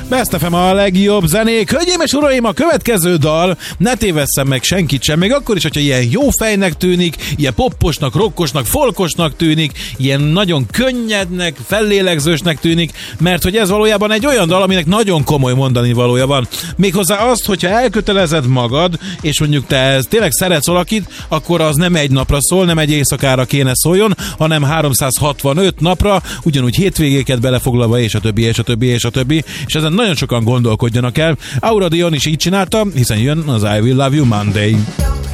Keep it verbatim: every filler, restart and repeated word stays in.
Best ef em a legjobb zenék. Hölgyeim és uraim, a következő dal, ne tévesszem meg senkit sem, még akkor is, hogyha ilyen jó fejnek tűnik, ilyen popposnak, rokkosnak, folkosnak tűnik, ilyen nagyon könnyednek, fellélegzősnek tűnik, mert hogy ez valójában egy olyan dal, aminek nagyon komoly mondani valója van. Méghozzá azt, hogyha elkötelezed magad, és mondjuk te tényleg szeretsz valakit, akkor az nem egy napra szól, nem egy éjszakára kéne szóljon, hanem háromszázhatvanöt napra, ugyanúgy hétvégéket belefoglalva, és a többi, és a többi, és a többi, és ezen nagyon sokan gondolkodjanak el. Aura Dion is így csinálta, hiszen jön az I Will Love You Monday.